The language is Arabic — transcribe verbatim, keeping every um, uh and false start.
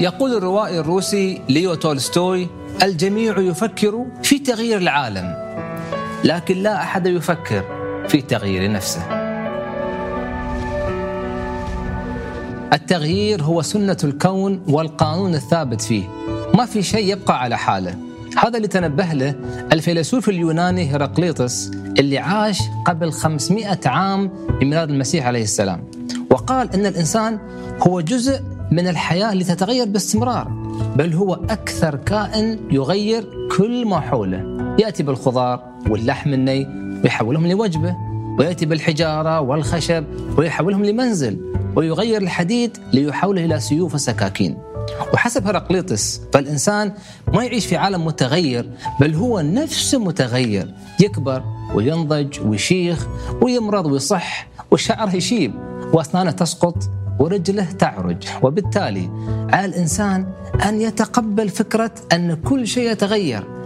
يقول الروائي الروسي ليو تولستوي: الجميع يفكر في تغيير العالم، لكن لا أحد يفكر في تغيير نفسه. التغيير هو سنة الكون والقانون الثابت فيه، ما في شيء يبقى على حاله. هذا اللي تنبه له الفيلسوف اليوناني هيراقليطس اللي عاش قبل خمسمائة عام بميلاد المسيح عليه السلام، وقال إن الإنسان هو جزء من الحياة اللي تتغير باستمرار، بل هو أكثر كائن يغير كل ما حوله. يأتي بالخضار واللحم الني ويحولهم لوجبة، ويأتي بالحجارة والخشب ويحولهم لمنزل، ويغير الحديد ليحوله إلى سيوف وسكاكين. وحسب هيراقليطس فالإنسان ما يعيش في عالم متغير، بل هو نفسه متغير، يكبر وينضج ويشيخ ويمرض ويصح وشعره يشيب وأسنانه تسقط ورجله تعرج. وبالتالي على الإنسان أن يتقبل فكرة أن كل شيء يتغير،